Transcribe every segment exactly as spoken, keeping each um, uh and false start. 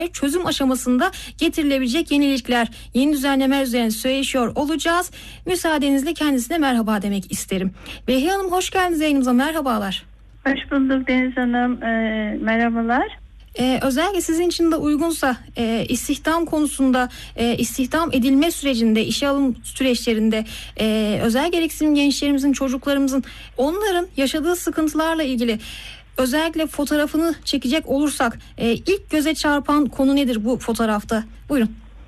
çözüm aşamasında getirilebilecek yenilikler, yeni düzenlemeler üzerine söyleşiyor olacağız. Müsaadenizle kendisine merhaba demek isterim. Behiye Hanım, hoş geldiniz yayınımıza, merhabalar. Hoş bulduk Deniz Hanım, ee, merhabalar. Ee, özellikle sizin için de uygunsa e, istihdam konusunda, e, istihdam edilme sürecinde, işe alım süreçlerinde e, özel gereksinim gençlerimizin, çocuklarımızın, onların yaşadığı sıkıntılarla ilgili özellikle fotoğrafını çekecek olursak e, ilk göze çarpan konu nedir bu fotoğrafta? Buyurun.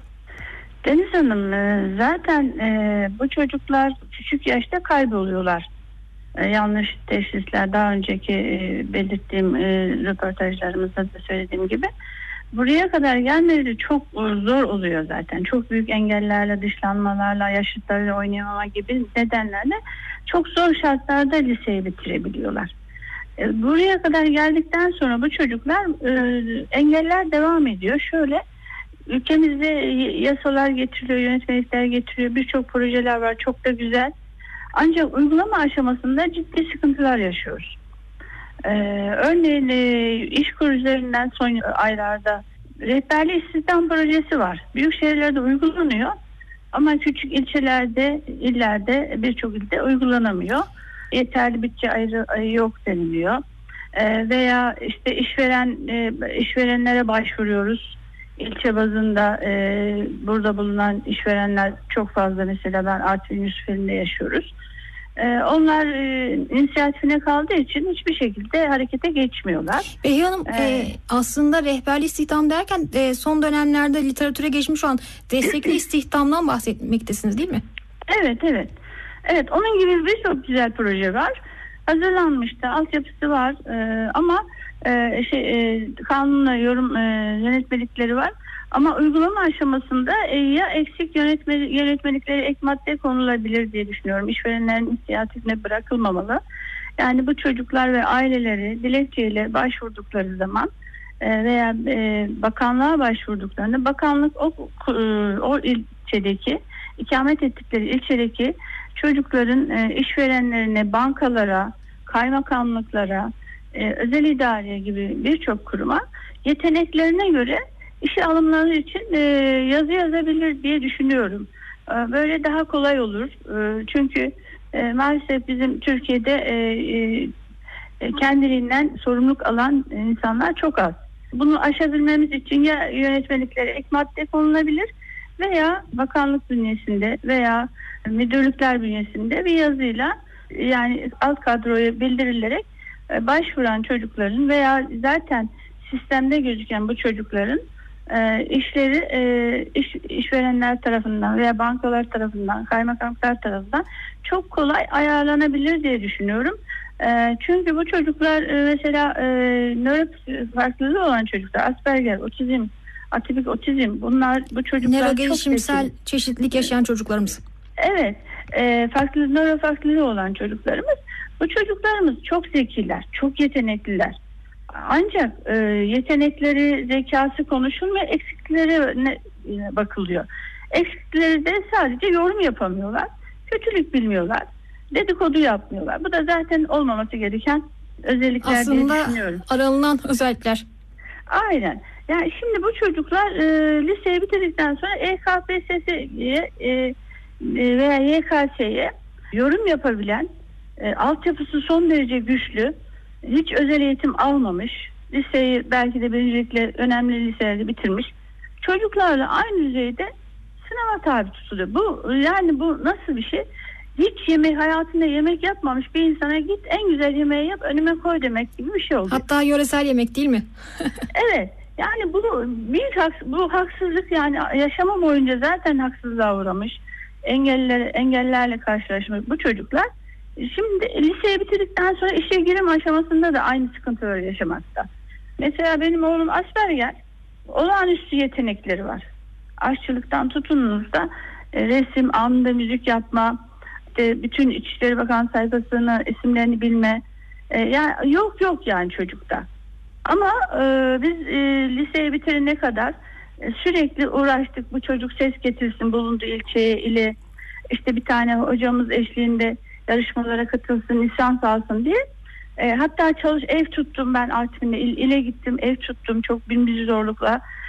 Deniz Hanım, zaten e, bu çocuklar küçük yaşta kayboluyorlar. E, yanlış teşhisler, daha önceki e, belirttiğim e, röportajlarımızda da söylediğim gibi. Buraya kadar gelmeleri çok zor oluyor zaten. Çok büyük engellerle, dışlanmalarla, yaşıtlarıyla oynayamama gibi nedenlerle çok zor şartlarda liseyi bitirebiliyorlar. Buraya kadar geldikten sonra bu çocuklar e, engeller devam ediyor. Şöyle, ülkemizde yasalar getiriyor, yönetmelikler getiriyor, birçok projeler var, çok da güzel. Ancak uygulama aşamasında ciddi sıkıntılar yaşıyoruz. Ee, örneğin e, İşkur üzerinden son aylarda rehberli istihdam projesi var. Büyük şehirlerde uygulanıyor ama küçük ilçelerde, illerde, birçok ilde uygulanamıyor. Yeterli bütçe ayrı yok deniliyor. Ee, veya işte işveren e, işverenlere başvuruyoruz. İlçe bazında e, burada bulunan işverenler çok fazla, mesela ben Artvin Yusufeli'nde yaşıyoruz. E, onlar e, inisiyatifine kaldığı için hiçbir şekilde harekete geçmiyorlar. Behiye Hanım, ee, e, aslında rehberli istihdam derken e, son dönemlerde literatüre geçmiş olan destekli istihdamdan bahsetmektesiniz değil mi? Evet, evet. Evet, onun gibi birçok güzel proje var. Hazırlanmıştı, altyapısı var ee, ama e, şey e, kanunla yorum e, yönetmelikleri var. Ama uygulama aşamasında e, ya eksik yönetme, yönetmelikleri ek madde konulabilir diye düşünüyorum. İşverenlerin inisiyatifine bırakılmamalı. Yani bu çocuklar ve aileleri dilekçeyle başvurdukları zaman e, veya e, bakanlığa başvurduklarında bakanlık o, o ilçedeki, ikamet ettikleri ilçedeki çocukların e, işverenlerine, bankalara, kaymakamlıklara, e, özel idare gibi birçok kuruma yeteneklerine göre işe alımları için e, yazı yazabilir diye düşünüyorum. E, böyle daha kolay olur. E, çünkü e, maalesef bizim Türkiye'de e, e, kendiliğinden sorumluluk alan insanlar çok az. Bunu aşabilmemiz için ya yönetmeliklere ek madde konulabilir veya bakanlık bünyesinde veya müdürlükler bünyesinde bir yazıyla, yani alt kadroya bildirilerek başvuran çocukların veya zaten sistemde gözüken bu çocukların e, işleri e, iş, işverenler tarafından veya bankalar tarafından, kaymakamlıklar tarafından çok kolay ayarlanabilir diye düşünüyorum. E, çünkü bu çocuklar e, mesela e, nöro farklılığı olan çocuklar, Asperger, otizm, atipik otizm, bunlar bu çocuklar nöro çok gelişimsel çeşitlilik yaşayan çocuklarımız. Evet, e, farklı nöro farklılığı olan çocuklarımız, bu çocuklarımız çok zekiler, çok yetenekliler. Ancak e, yetenekleri, zekası konuşulmuyor, eksikliklerine bakılıyor. Eksiklikleri de sadece yorum yapamıyorlar, kötülük bilmiyorlar, dedikodu yapmıyorlar. Bu da zaten olmaması gereken özellikler aslında diye düşünüyorum. Aslında aranılan özellikler. Aynen. Yani şimdi bu çocuklar e, liseyi bitirdikten sonra E K P S S'ye e, veya Y K S'ye yorum yapabilen, e, altyapısı son derece güçlü, hiç özel eğitim almamış, liseyi belki de birincilikle önemli liselerde bitirmiş çocuklarla aynı düzeyde sınava tabi tutuluyor. Bu yani bu nasıl bir şey? Hiç yemek, hayatında yemek yapmamış bir insana git en güzel yemeği yap, önüme koy demek gibi bir şey oldu. Hatta yöresel yemek değil mi? Evet. Yani bu büyük haks- bu haksızlık, yani yaşama boyunca zaten haksızlığa uğramış, engeller engellerle karşılaşmış bu çocuklar. Şimdi liseyi bitirdikten sonra işe girim aşamasında da aynı sıkıntıları yaşamakta. Mesela benim oğlum Asperger, olağanüstü yetenekleri var. Aşçılıktan tutununuz da e, resim, anında müzik yapma, işte bütün İçişleri Bakan sayfasını, isimlerini bilme, e, yani yok yok yani çocukta. Ama e, biz e, liseyi bitirene kadar e, sürekli uğraştık, bu çocuk ses getirsin bulunduğu ilçeye, ile işte bir tane hocamız eşliğinde yarışmalara katılsın, lisans alsın diye. E, hatta çalış ev tuttum ben Artvin'de, il, ile gittim, ev tuttum çok bin bir zorlukla.